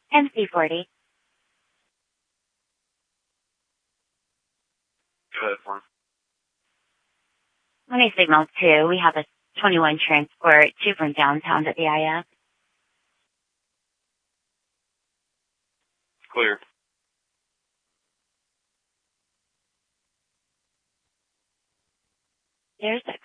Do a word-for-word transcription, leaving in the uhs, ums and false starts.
M C forty. Go ahead, Form. Let me signal two. We have a twenty-one transport, two from downtown to the I F. Clear. There's a